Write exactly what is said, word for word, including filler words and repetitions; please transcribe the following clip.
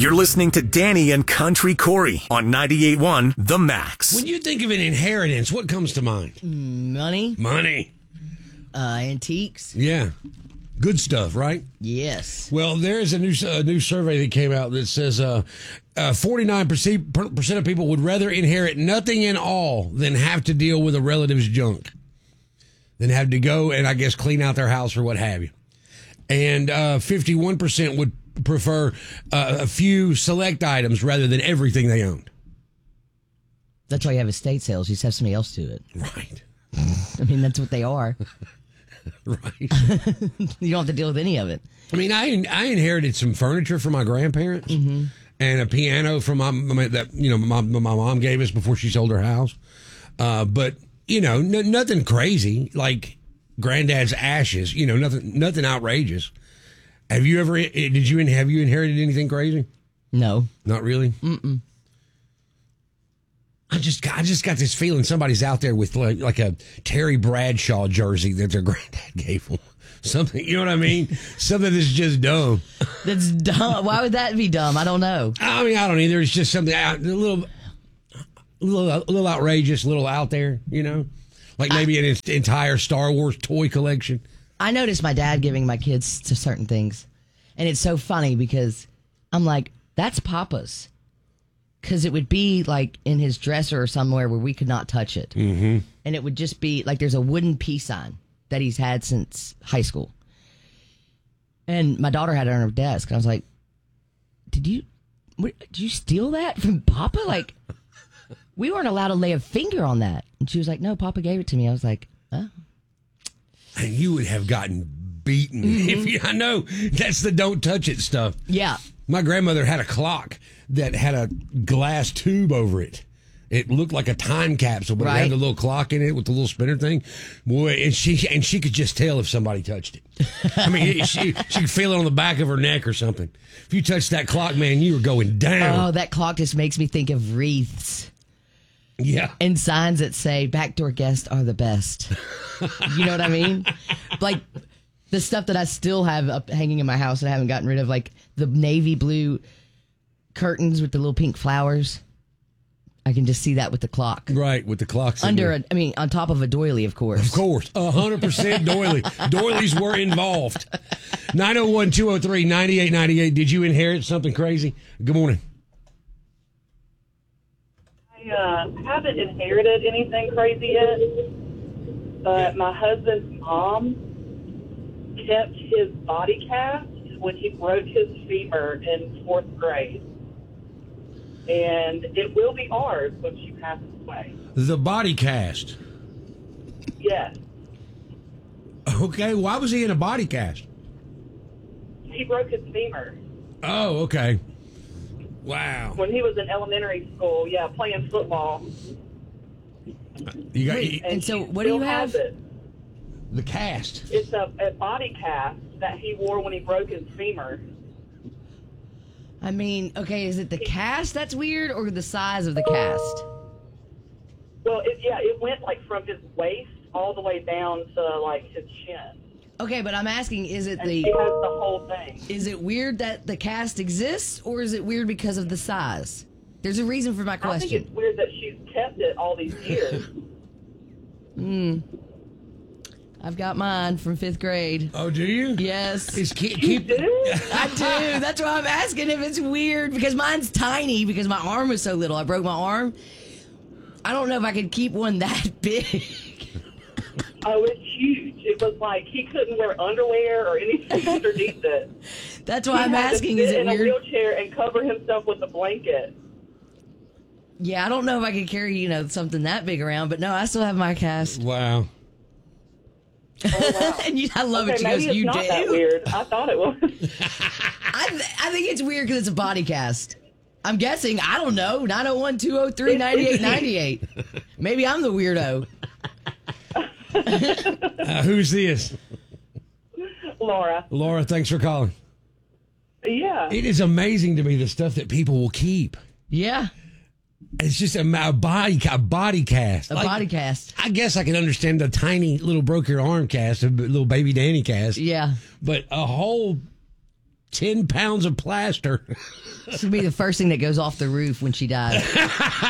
You're listening to Danny and Country Corey on ninety-eight point one The Max. When you think of an inheritance, what comes to mind? Money. Money. Uh, antiques. Yeah. Good stuff, right? Yes. Well, there is a new a new survey that came out that says uh, uh, forty-nine percent of people would rather inherit nothing at all than have to deal with a relative's junk. Than have to go and, I guess, clean out their house or what have you. And uh, fifty-one percent would prefer uh, a few select items rather than everything they owned. That's why you have estate sales. You just have somebody else do it. Right. I mean, that's what they are. Right. You don't have to deal with any of it. I mean, I I inherited some furniture from my grandparents mm-hmm. and a piano from my, my that you know my my mom gave us before she sold her house. Uh, but you know, n- nothing crazy like granddad's ashes. You know, nothing nothing outrageous. Have you ever did you have you inherited anything crazy? No, not really. Mm-mm. I just got, I just got this feeling somebody's out there with like, like a Terry Bradshaw jersey that their granddad gave them. Something, you know what I mean? Something that's just dumb. That's dumb. Why would that be dumb? I don't know. I mean, I don't either. It's just something out, a little, a little, a little outrageous, a little out there. You know, like maybe I, an entire Star Wars toy collection. I noticed my dad giving my kids to certain things, and it's so funny because I'm like, that's Papa's. Because it would be like in his dresser or somewhere where we could not touch it. Mm-hmm. And it would just be like there's a wooden peace sign that he's had since high school. And my daughter had it on her desk. And I was like, did you what, did you steal that from Papa? Like, we weren't allowed to lay a finger on that. And she was like, no, Papa gave it to me. I was like, oh. And you would have gotten beaten. Mm-hmm. If you, I know, that's the don't touch it stuff. Yeah. My grandmother had a clock that had a glass tube over it. It looked like a time capsule, but right. it had the little clock in it with the little spinner thing. Boy, and she and she could just tell if somebody touched it. I mean, she she could feel it on the back of her neck or something. If you touched that clock, man, you were going down. Oh, that clock just makes me think of wreaths. Yeah. And signs that say backdoor guests are the best. You know what I mean? Like the stuff that I still have up hanging in my house that I haven't gotten rid of, like the navy blue curtains with the little pink flowers. I can just see that with the clock. Right, with the clocks. Under, a, I mean, on top of a doily, of course. Of course. one hundred percent doily. Doilies were involved. nine oh one, two oh three, nine eight nine eight. Did you inherit something crazy? Good morning. I uh, haven't inherited anything crazy yet, but my husband's mom kept his body cast when he broke his femur in fourth grade. And it will be ours when she passes away. The body cast. Yes. Okay, why was he in a body cast? He broke his femur. Oh, okay. Wow. When he was in elementary school, yeah, playing football. You got Wait, you, and so he what do you still have? has it. the cast. It's a, a body cast that he wore when he broke his femur. I mean, okay, is it the cast that's weird or the size of the cast? Well, it, yeah, it went like from his waist all the way down to like his chin. Okay, but I'm asking, is it And the he has the whole thing. is it weird that the cast exists or is it weird because of the size? There's a reason for my I think question. it's weird that she's kept it all these years. Hmm. I've got mine from fifth grade. Oh, do you? Yes. It's keep, keep Do? I do. That's why I'm asking if it's weird because mine's tiny because my arm was so little. I broke my arm. I don't know if I could keep one that big. Oh, it's huge. It was like he couldn't wear underwear or anything underneath it. That's why He I'm had to asking. sit Is it in a weird? wheelchair and cover himself with a blanket. Yeah, I don't know if I could carry, you know, something that big around, but no, I still have my cast. Wow. Oh, wow. And you, I love okay, it. She maybe goes, it's "You not do." that weird. I thought it was. I, th- I think it's weird because it's a body cast. I'm guessing. I don't know. nine oh one, two oh three, nine eight nine eight. Maybe I'm the weirdo. Uh, who's this? Laura. Laura, thanks for calling. Yeah. It is amazing to me the stuff that people will keep. Yeah, It's just a, a body a body cast. a Like, body cast. I guess I can understand the tiny little broke your arm cast, a little baby Danny cast. Yeah. But a whole ten pounds of plaster. This will be the first thing that goes off the roof when she dies.